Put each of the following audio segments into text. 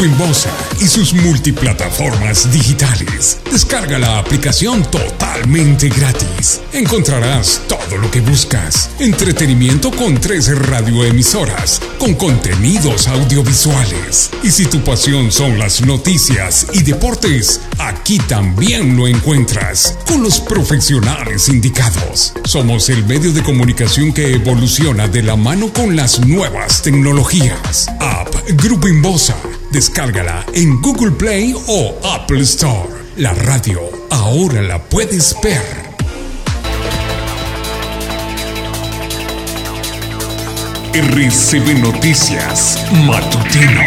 Grupo Inbosa y sus multiplataformas digitales. Descarga la aplicación totalmente gratis. Encontrarás todo lo que buscas. Entretenimiento con 13 radioemisoras, con contenidos audiovisuales. Y si tu pasión son las noticias y deportes, aquí también lo encuentras, con los profesionales indicados. Somos el medio de comunicación que evoluciona de la mano con las nuevas tecnologías. App Grupo Inbosa. Descárgala en Google Play o Apple Store. La radio ahora la puedes ver. RCB Noticias Matutino.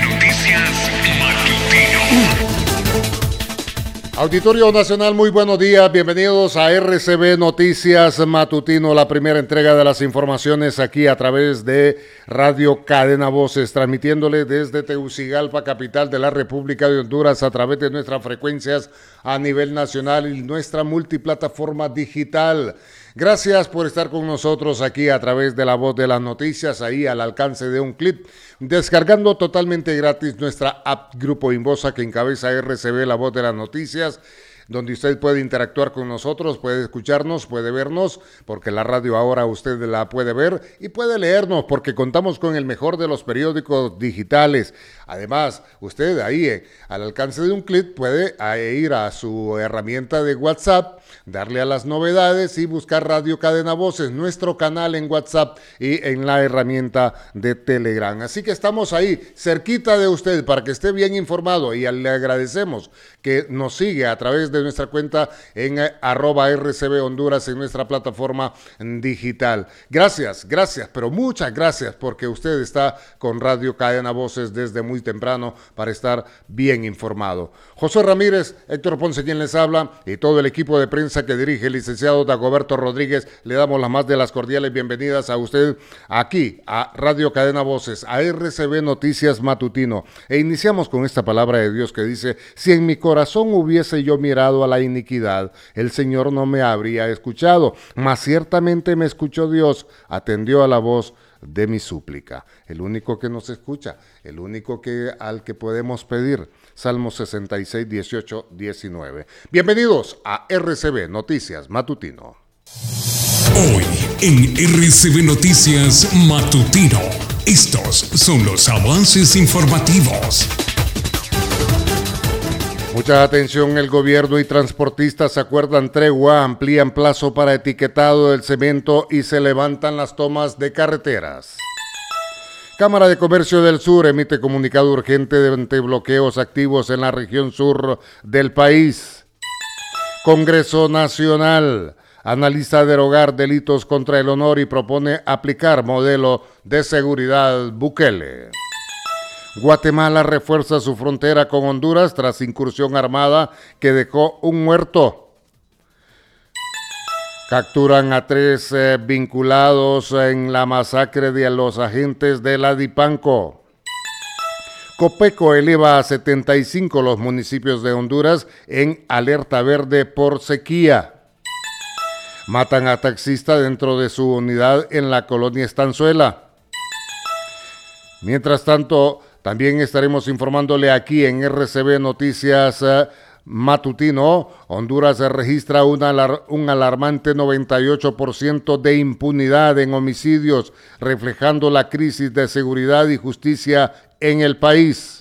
Auditorio Nacional, muy buenos días, bienvenidos a RCB Noticias Matutino, la primera entrega de las informaciones aquí a través de Radio Cadena Voces, transmitiéndole desde Tegucigalpa, capital de la República de Honduras, a través de nuestras frecuencias a nivel nacional y nuestra multiplataforma digital. Gracias por estar con nosotros aquí a través de la voz de las noticias, ahí al alcance de un clic, descargando totalmente gratis nuestra app Grupo Inbosa que encabeza RCB, la voz de las noticias, donde usted puede interactuar con nosotros, puede escucharnos, puede vernos, porque la radio ahora usted la puede ver y puede leernos, porque contamos con el mejor de los periódicos digitales. Además, usted ahí al alcance de un clic puede ir a su herramienta de WhatsApp, darle a las novedades y buscar Radio Cadena Voces, nuestro canal en WhatsApp y en la herramienta de Telegram. Así que estamos ahí, cerquita de usted, para que esté bien informado, y le agradecemos que nos sigue a través de nuestra cuenta en @RCB Honduras en nuestra plataforma digital. Gracias, pero muchas gracias, porque usted está con Radio Cadena Voces desde muy temprano para estar bien informado. José Ramírez, Héctor Ponce quien les habla, y todo el equipo de prensa que dirige el licenciado Dagoberto Rodríguez, le damos las más de las cordiales bienvenidas a usted aquí a Radio Cadena Voces, a RCB Noticias Matutino. E iniciamos con esta palabra de Dios que dice: si en mi corazón hubiese yo mirado a la iniquidad, el Señor no me habría escuchado, mas ciertamente me escuchó Dios, atendió a la voz de mi súplica. El único que nos escucha, el único al que podemos pedir. Salmo 66, 18, 19. Bienvenidos a RCB Noticias Matutino. Hoy en RCB Noticias Matutino, estos son los avances informativos. Mucha atención, el gobierno y transportistas acuerdan tregua, amplían plazo para etiquetado del cemento y se levantan las tomas de carreteras. Cámara de Comercio del Sur emite comunicado urgente ante bloqueos activos en la región sur del país. Congreso Nacional analiza derogar delitos contra el honor y propone aplicar modelo de seguridad Bukele. Guatemala refuerza su frontera con Honduras tras incursión armada que dejó un muerto. Capturan a 3 vinculados en la masacre de los agentes de la Dipanco. Copeco eleva a 75 los municipios de Honduras en alerta verde por sequía. Matan a taxista dentro de su unidad en la colonia Estanzuela. Mientras tanto, también estaremos informándole aquí en RCB Noticias Matutino. Honduras registra un alarmante 98% de impunidad en homicidios, reflejando la crisis de seguridad y justicia en el país.